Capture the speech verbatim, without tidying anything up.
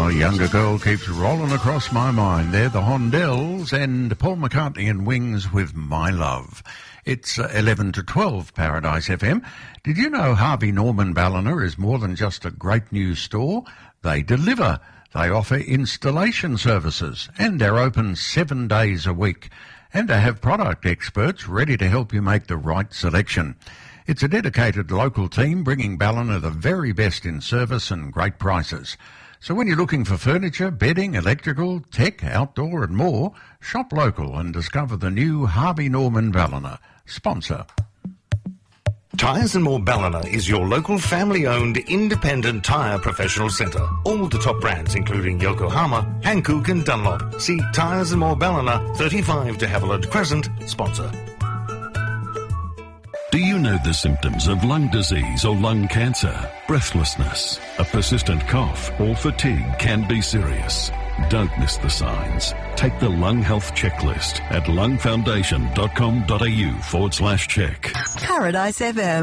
Oh, Younger Girl keeps rolling across my mind. They're the Hondells and Paul McCartney and Wings with My Love. It's uh, eleven to twelve, Paradise F M. Did you know Harvey Norman Ballina is more than just a great new store? They deliver. They offer installation services and they're open seven days a week. And they have product experts ready to help you make the right selection. It's a dedicated local team bringing Ballina the very best in service and great prices. So when you're looking for furniture, bedding, electrical, tech, outdoor and more, shop local and discover the new Harvey Norman Ballina. Sponsor. Tyres and More Ballina is your local family-owned independent tyre professional centre. All the top brands including Yokohama, Hankook and Dunlop. See Tyres and More Ballina, thirty-five de Havilland Crescent, sponsor. Do you know the symptoms of lung disease or lung cancer? Breathlessness, a persistent cough or fatigue can be serious. Don't miss the signs. Take the Lung Health Checklist at lungfoundation.com.au forward slash check. Paradise F M.